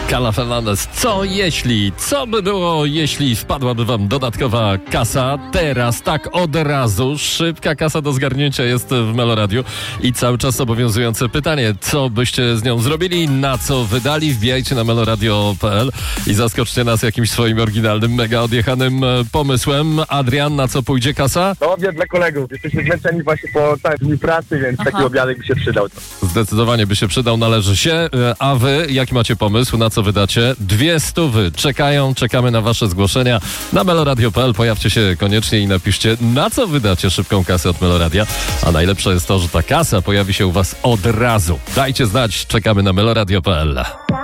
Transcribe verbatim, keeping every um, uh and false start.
Carla Fernandez. Co jeśli? Co by było, jeśli wpadłaby wam dodatkowa kasa? Teraz tak od razu. Szybka kasa do zgarnięcia jest w Meloradiu i cały czas obowiązujące pytanie. Co byście z nią zrobili? Na co wydali? Wbijajcie na meloradio kropka p l i zaskoczcie nas jakimś swoim oryginalnym, mega odjechanym pomysłem. Adrian, na co pójdzie kasa? No obiad dla kolegów. Jesteśmy zmęczeni właśnie po całym dniu pracy, więc Aha. taki obiadek by się przydał. Zdecydowanie by się przydał, należy się. A wy, jaki macie pomysł? Na co wydacie? Dwie stówy czekają, czekamy na wasze zgłoszenia na meloradio kropka p l. Pojawcie się koniecznie i napiszcie, na co wydacie szybką kasę od Meloradia. A najlepsze jest to, że ta kasa pojawi się u was od razu. Dajcie znać, czekamy na meloradio kropka p l.